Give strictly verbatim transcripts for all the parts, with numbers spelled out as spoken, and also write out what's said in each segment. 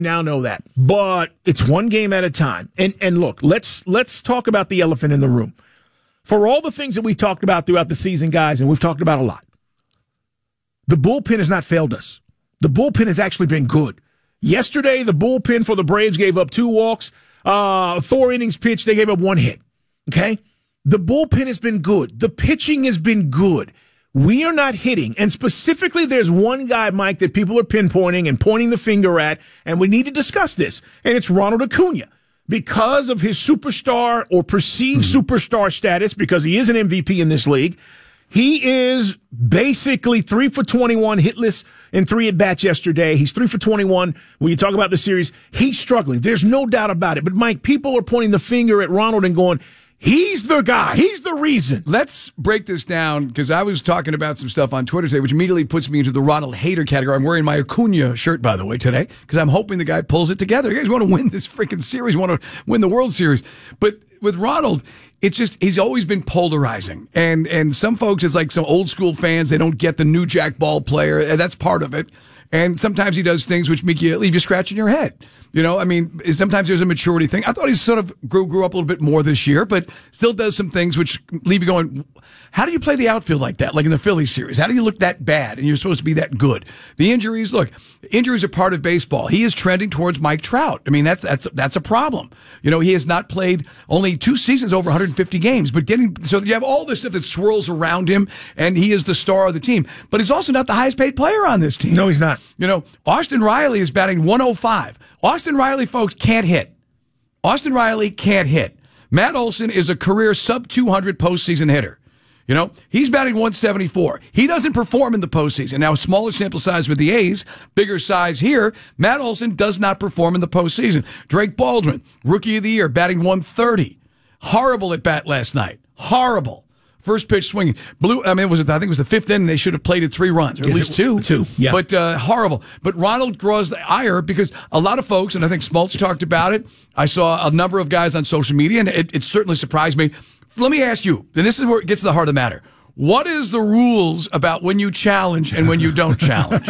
Now know that. But it's one game at a time. And and look, let's let's talk about the elephant in the room. For all the things that we talked about throughout the season, guys, and we've talked about a lot, the bullpen has not failed us. The bullpen has actually been good. Yesterday, the bullpen for the Braves gave up two walks, uh, four innings pitched. They gave up one hit. Okay? The bullpen has been good. The pitching has been good. We are not hitting. And specifically, there's one guy, Mike, that people are pinpointing and pointing the finger at, and we need to discuss this. And it's Ronald Acuna. Because of his superstar or perceived mm-hmm. superstar status, because he is an M V P in this league, he is basically three for twenty-one, hitless in three at-bats yesterday. He's three for twenty-one. When you talk about the series, he's struggling. There's no doubt about it. But, Mike, people are pointing the finger at Ronald and going, he's the guy. He's the reason. Let's break this down, because I was talking about some stuff on Twitter today, which immediately puts me into the Ronald hater category. I'm wearing my Acuna shirt, by the way, today, because I'm hoping the guy pulls it together. You guys want to win this freaking series, want to win the World Series. But with Ronald, it's just, he's always been polarizing. And and some folks, it's like some old school fans, they don't get the new jack ball player, and that's part of it. And sometimes he does things which make you leave you scratching your head. You know, I mean, sometimes there's a maturity thing. I thought he sort of grew grew up a little bit more this year, but still does some things which leave you going, how do you play the outfield like that, like in the Phillies series? How do you look that bad and you're supposed to be that good? The injuries, look, injuries are part of baseball. He is trending towards Mike Trout. I mean, that's that's that's a problem. You know, he has not played only two seasons over one hundred fifty games, but getting, so you have all this stuff that swirls around him, and he is the star of the team. But he's also not the highest paid player on this team. No, he's not. You know, Austin Riley is batting one oh five. Austin Riley, folks, can't hit. Austin Riley can't hit. Matt Olson is a career sub two hundred postseason hitter. You know, he's batting one seventy-four. He doesn't perform in the postseason. Now, smaller sample size with the A's, bigger size here. Matt Olson does not perform in the postseason. Drake Baldwin, rookie of the year, batting one thirty. Horrible at bat last night. Horrible. First pitch swinging. Blue, I mean, it was, I think it was the fifth inning. They should have played it three runs, or at least two. Two, yeah. But uh, horrible. But Ronald draws the ire because a lot of folks, and I think Smoltz talked about it. I saw a number of guys on social media, and it, it certainly surprised me. Let me ask you, and this is where it gets to the heart of the matter. What is the rules about when you challenge and when you don't challenge?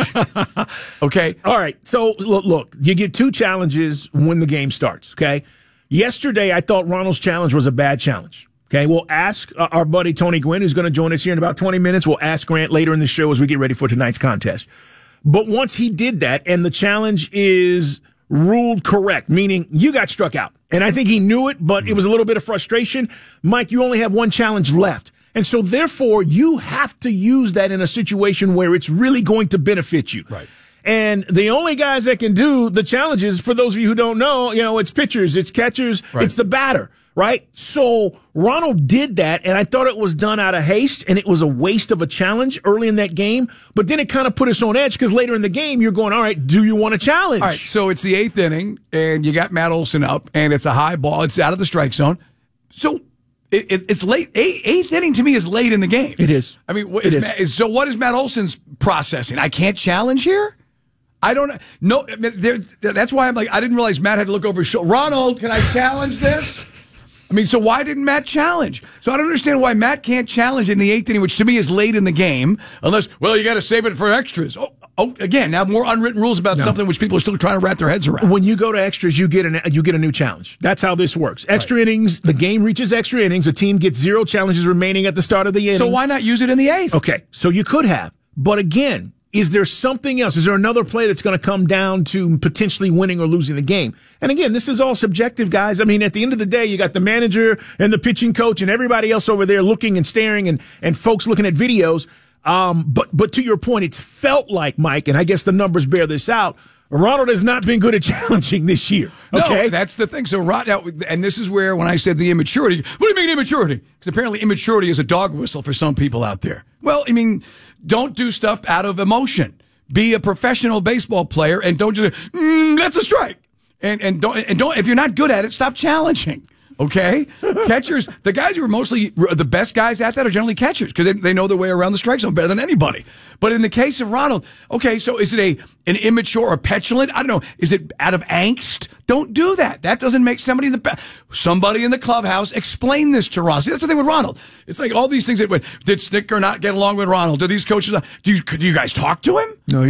Okay? All right. So, look, look, you get two challenges when the game starts, okay? Yesterday, I thought Ronald's challenge was a bad challenge. Okay, we'll ask uh, our buddy Tony Gwynn, who's going to join us here in about twenty minutes. We'll ask Grant later in the show as we get ready for tonight's contest. But once he did that, and the challenge is ruled correct, meaning you got struck out. And I think he knew it, but it was a little bit of frustration. Mike, you only have one challenge left. And so, therefore, you have to use that in a situation where it's really going to benefit you. Right. And the only guys that can do the challenges, for those of you who don't know, you know, it's pitchers, it's catchers, right. It's the batter. Right? So Ronald did that, and I thought it was done out of haste, and it was a waste of a challenge early in that game. But then it kind of put us on edge because later in the game, you're going, all right, do you want a challenge? All right, so it's the eighth inning, and you got Matt Olson up, and it's a high ball. It's out of the strike zone. So it, it, it's late. Eighth, eighth inning to me is late in the game. It is. I mean, what it is, is. Matt, so what is Matt Olson's processing? I can't challenge here? I don't know. No, that's why I'm like, I didn't realize Matt had to look over his shoulder. Ronald, can I challenge this? I mean, so why didn't Matt challenge? So I don't understand why Matt can't challenge in the eighth inning, which to me is late in the game, unless, well, you got to save it for extras. Oh, oh, again, now more unwritten rules about no. something which people are still trying to wrap their heads around. When you go to extras, you get an you get a new challenge. That's how this works. Extra right. innings, the game reaches extra innings. A team gets zero challenges remaining at the start of the inning. So why not use it in the eighth? Okay, so you could have, but again, is there something else? Is there another play that's going to come down to potentially winning or losing the game? And again, this is all subjective, guys. I mean, at the end of the day, you got the manager and the pitching coach and everybody else over there looking and staring and, and folks looking at videos. Um, but, but to your point, it's felt like, Mike, and I guess the numbers bear this out, Ronald has not been good at challenging this year. Okay, no, that's the thing. So, Rod, now, and this is where when I said the immaturity, what do you mean immaturity? Because apparently immaturity is a dog whistle for some people out there. Well, I mean, don't do stuff out of emotion. Be a professional baseball player and don't just mm, that's a strike. And and don't and don't if you're not good at it, stop challenging. Okay, catchers, the guys who are mostly the best guys at that are generally catchers because they, they know their way around the strike zone better than anybody. But in the case of Ronald, okay, so is it a an immature or petulant? I don't know. Is it out of angst? Don't do that. That doesn't make somebody in the ba- somebody in the clubhouse explain this to Ronald. See, that's the thing with Ronald. It's like all these things that did Snitker not get along with Ronald? Do these coaches? Do you do you guys talk to him? No, he's great.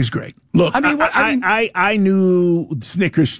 Look, I mean, what, I, I, mean I, I, I knew Snickers